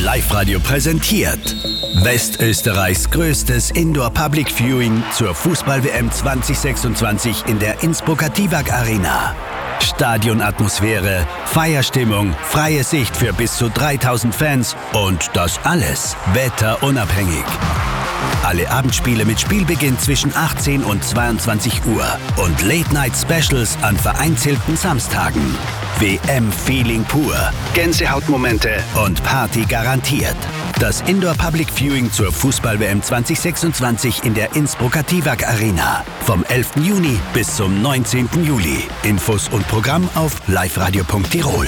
Live-Radio präsentiert Westösterreichs größtes Indoor-Public Viewing zur Fußball-WM 2026 in der Innsbrucker Tivak Arena. Stadionatmosphäre, Feierstimmung, freie Sicht für bis zu 3000 Fans und das alles wetterunabhängig. Alle Abendspiele mit Spielbeginn zwischen 18 und 22 Uhr und Late-Night-Specials an vereinzelten Samstagen. WM-Feeling pur, Gänsehautmomente und Party garantiert. Das Indoor-Public Viewing zur Fußball-WM 2026 in der Innsbrucker Tivak Arena. Vom 11. Juni bis zum 19. Juli. Infos und Programm auf liveradio.tirol.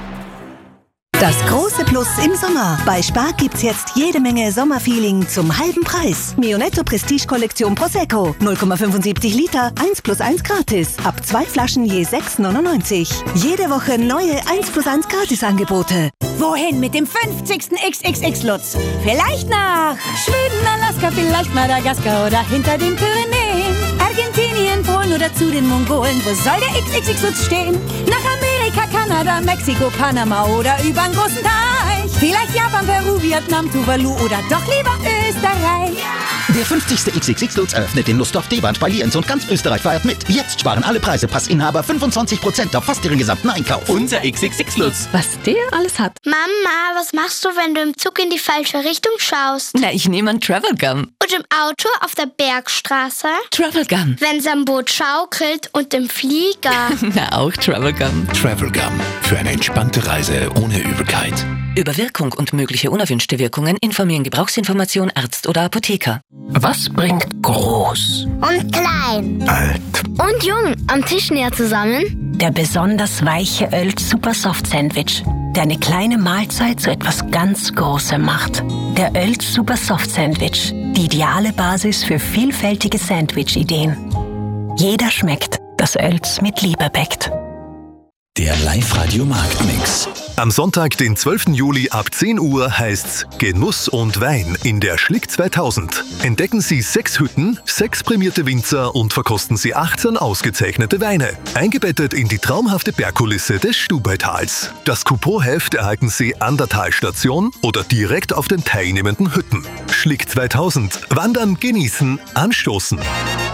Das große Plus im Sommer. Bei Spar gibt's jetzt jede Menge Sommerfeeling zum halben Preis. Mionetto Prestige Kollektion Prosecco. 0,75 Liter, 1+1 gratis. Ab 2 Flaschen je 6,99. Jede Woche neue 1+1 Gratisangebote. Wohin mit dem 50. XXX-Lutz? Vielleicht nach Schweden, Alaska, vielleicht Madagaskar oder hinter den Pyrenäen. Argentinien, Polen oder zu den Mongolen. Wo soll der XXX-Lutz stehen? Nach Amerika, Kanada, Mexiko, Panama oder über den großen Teich. Vielleicht Japan, Peru, Vietnam, Tuvalu oder doch lieber Österreich. Der 50. XXX-Lutz eröffnet in Lustdorf-Deband bei Lienz und ganz Österreich feiert mit. Jetzt sparen alle Passinhaber 25% auf fast ihren gesamten Einkauf. Unser XXX-Lutz. Was der alles hat. Mama, was machst du, wenn du im Zug in die falsche Richtung schaust? Na, ich nehme einen Travel Gum. Und im Auto auf der Bergstraße? Travel Gum. Wenn's am Boot schaukelt und im Flieger? Na, auch Travel Gum. Travel Gum. Für eine entspannte Reise ohne Übelkeit. Über Wirkung und mögliche unerwünschte Wirkungen informieren Gebrauchsinformation Arzt oder Apotheker. Was bringt groß und klein, alt und jung am Tisch näher zusammen? Der besonders weiche Oelz Super Soft Sandwich, der eine kleine Mahlzeit zu etwas ganz Großem macht. Der Oelz Super Soft Sandwich, die ideale Basis für vielfältige Sandwich-Ideen. Jeder schmeckt, das Oelz mit Liebe bäckt. Der Live-Radio Marktmix. Am Sonntag, den 12. Juli ab 10 Uhr heißt's Genuss und Wein in der Schlick 2000. Entdecken Sie 6 Hütten, 6 prämierte Winzer und verkosten Sie 18 ausgezeichnete Weine. Eingebettet in die traumhafte Bergkulisse des Stubaitals. Das Couponheft erhalten Sie an der Talstation oder direkt auf den teilnehmenden Hütten. Schlick 2000. Wandern, genießen, anstoßen.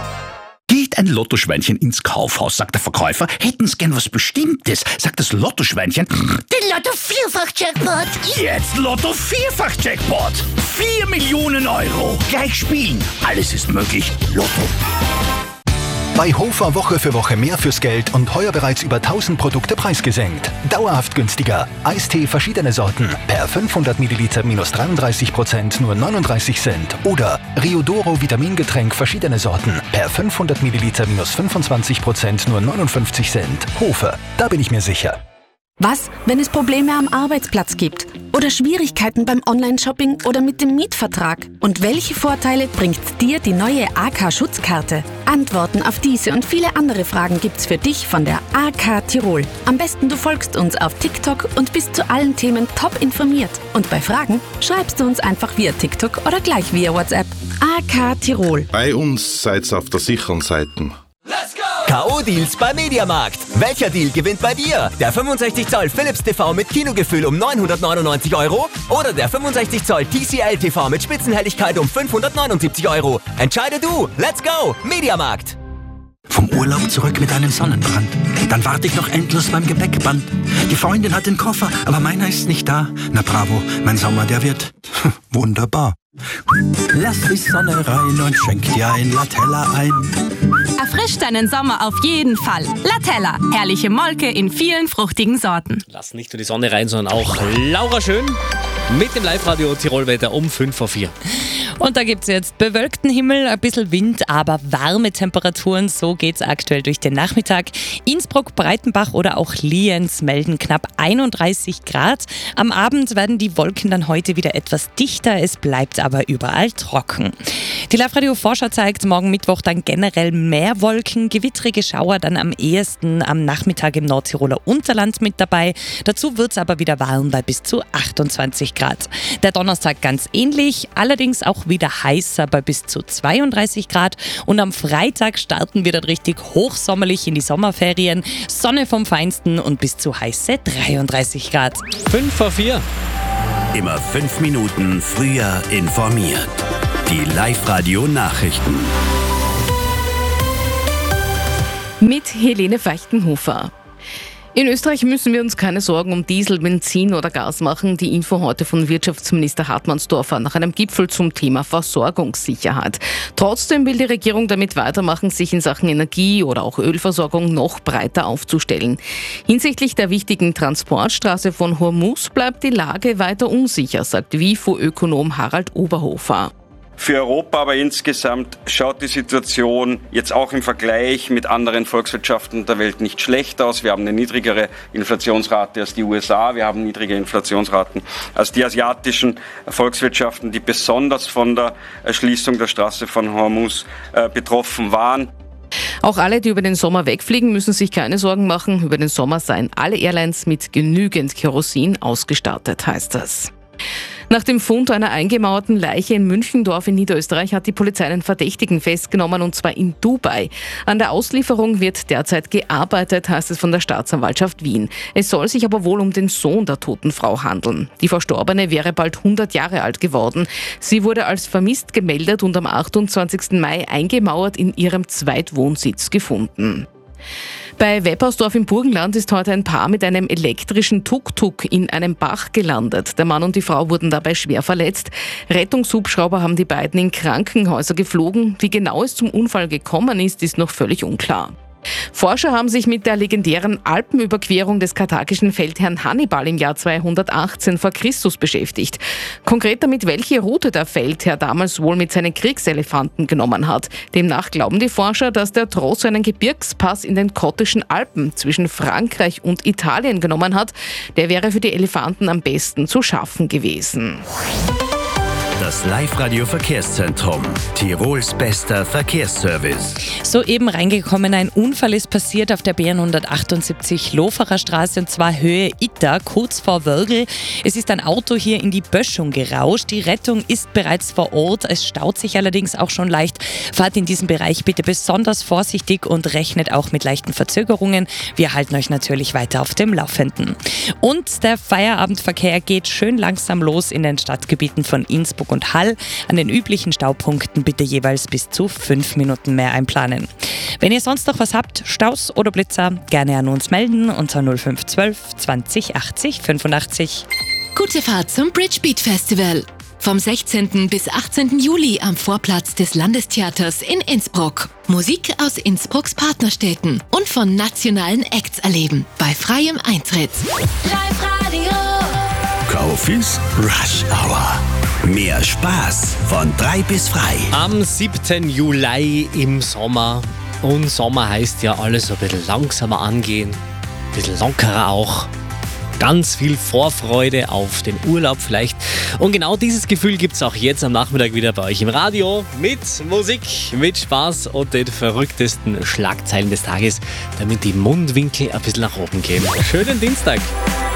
Geht ein Lottoschweinchen ins Kaufhaus, sagt der Verkäufer. Hätten's gern was Bestimmtes, sagt das Lottoschweinchen. Den Lotto-Vierfach-Jackpot. Jetzt Lotto-Vierfach-Jackpot. 4 Millionen Euro. Gleich spielen. Alles ist möglich. Lotto. Bei Hofer Woche für Woche mehr fürs Geld und heuer bereits über 1000 Produkte preisgesenkt. Dauerhaft günstiger. Eistee verschiedene Sorten. Per 500 Milliliter minus 33%, nur 39 Cent. Oder Riodoro Vitamingetränk verschiedene Sorten. Per 500 Milliliter minus 25%, nur 59 Cent. Hofer, da bin ich mir sicher. Was, wenn es Probleme am Arbeitsplatz gibt? Oder Schwierigkeiten beim Online-Shopping oder mit dem Mietvertrag? Und welche Vorteile bringt dir die neue AK-Schutzkarte? Antworten auf diese und viele andere Fragen gibt's für dich von der AK Tirol. Am besten du folgst uns auf TikTok und bist zu allen Themen top informiert. Und bei Fragen schreibst du uns einfach via TikTok oder gleich via WhatsApp. AK Tirol. Bei uns seid's auf der sicheren Seite. K.O.-Deals bei Mediamarkt. Welcher Deal gewinnt bei dir? Der 65 Zoll Philips TV mit Kinogefühl um 999 Euro oder der 65 Zoll TCL TV mit Spitzenhelligkeit um 579 Euro? Entscheide du. Let's go. Mediamarkt. Vom Urlaub zurück mit einem Sonnenbrand. Dann warte ich noch endlos beim Gepäckband. Die Freundin hat den Koffer, aber meiner ist nicht da. Na bravo, mein Sommer, der wird wunderbar. Lass die Sonne rein und schenk dir ein Latella ein. Erfrischt deinen Sommer auf jeden Fall. Latella, herrliche Molke in vielen fruchtigen Sorten. Lass nicht nur die Sonne rein, sondern auch Laura Schön mit dem Live-Radio Tirolwetter um 5:04. Und da gibt es jetzt bewölkten Himmel, ein bisschen Wind, aber warme Temperaturen. So geht es aktuell durch den Nachmittag. Innsbruck, Breitenbach oder auch Lienz melden knapp 31 Grad. Am Abend werden die Wolken dann heute wieder etwas dichter. Es bleibt aber überall trocken. Die Live-Radio-Vorschau zeigt morgen Mittwoch dann generell mehr Wolken. Gewittrige Schauer dann am ehesten am Nachmittag im Nordtiroler Unterland mit dabei. Dazu wird es aber wieder warm bei bis zu 28 Grad. Der Donnerstag ganz ähnlich, allerdings auch wieder heißer bei bis zu 32 Grad. Und am Freitag starten wir dann richtig hochsommerlich in die Sommerferien. Sonne vom Feinsten und bis zu heiße 33 Grad. 5:04. Immer 5 Minuten früher informiert. Die Live-Radio-Nachrichten. Mit Helene Feichtenhofer. In Österreich müssen wir uns keine Sorgen um Diesel, Benzin oder Gas machen. Die Info heute von Wirtschaftsminister Hartmannsdorfer nach einem Gipfel zum Thema Versorgungssicherheit. Trotzdem will die Regierung damit weitermachen, sich in Sachen Energie oder auch Ölversorgung noch breiter aufzustellen. Hinsichtlich der wichtigen Transportstraße von Hormuz bleibt die Lage weiter unsicher, sagt WIFO-Ökonom Harald Oberhofer. Für Europa aber insgesamt schaut die Situation jetzt auch im Vergleich mit anderen Volkswirtschaften der Welt nicht schlecht aus. Wir haben eine niedrigere Inflationsrate als die USA. Wir haben niedrige Inflationsraten als die asiatischen Volkswirtschaften, die besonders von der Schließung der Straße von Hormuz betroffen waren. Auch alle, die über den Sommer wegfliegen, müssen sich keine Sorgen machen. Über den Sommer seien alle Airlines mit genügend Kerosin ausgestattet, heißt es. Nach dem Fund einer eingemauerten Leiche in Münchendorf in Niederösterreich hat die Polizei einen Verdächtigen festgenommen, und zwar in Dubai. An der Auslieferung wird derzeit gearbeitet, heißt es von der Staatsanwaltschaft Wien. Es soll sich aber wohl um den Sohn der toten Frau handeln. Die Verstorbene wäre bald 100 Jahre alt geworden. Sie wurde als vermisst gemeldet und am 28. Mai eingemauert in ihrem Zweitwohnsitz gefunden. Bei Weppersdorf im Burgenland ist heute ein Paar mit einem elektrischen Tuk-Tuk in einem Bach gelandet. Der Mann und die Frau wurden dabei schwer verletzt. Rettungshubschrauber haben die beiden in Krankenhäuser geflogen. Wie genau es zum Unfall gekommen ist noch völlig unklar. Forscher haben sich mit der legendären Alpenüberquerung des karthagischen Feldherrn Hannibal im Jahr 218 vor Christus beschäftigt. Konkret damit, welche Route der Feldherr damals wohl mit seinen Kriegselefanten genommen hat. Demnach glauben die Forscher, dass der Tross einen Gebirgspass in den Kottischen Alpen zwischen Frankreich und Italien genommen hat. Der wäre für die Elefanten am besten zu schaffen gewesen. Das Live-Radio-Verkehrszentrum. Tirols bester Verkehrsservice. Soeben reingekommen, ein Unfall ist passiert auf der BN178 Loferer Straße, und zwar Höhe Itter, kurz vor Wörgl. Es ist ein Auto hier in die Böschung gerauscht. Die Rettung ist bereits vor Ort. Es staut sich allerdings auch schon leicht. Fahrt in diesem Bereich bitte besonders vorsichtig und rechnet auch mit leichten Verzögerungen. Wir halten euch natürlich weiter auf dem Laufenden. Und der Feierabendverkehr geht schön langsam los in den Stadtgebieten von Innsbruck und Hall. An den üblichen Staupunkten bitte jeweils bis zu 5 Minuten mehr einplanen. Wenn ihr sonst noch was habt, Staus oder Blitzer, gerne an uns melden unter 0512 20 80 85. Gute Fahrt zum Bridge Beat Festival. Vom 16. bis 18. Juli am Vorplatz des Landestheaters in Innsbruck. Musik aus Innsbrucks Partnerstädten und von nationalen Acts erleben. Bei freiem Eintritt. Live-Radio. Kaufis Rush Hour. Mehr Spaß von 3 bis frei. Am 7. Juli im Sommer. Und Sommer heißt ja alles so ein bisschen langsamer angehen. Ein bisschen lockerer auch. Ganz viel Vorfreude auf den Urlaub vielleicht. Und genau dieses Gefühl gibt es auch jetzt am Nachmittag wieder bei euch im Radio. Mit Musik, mit Spaß und den verrücktesten Schlagzeilen des Tages, damit die Mundwinkel ein bisschen nach oben gehen. Schönen Dienstag!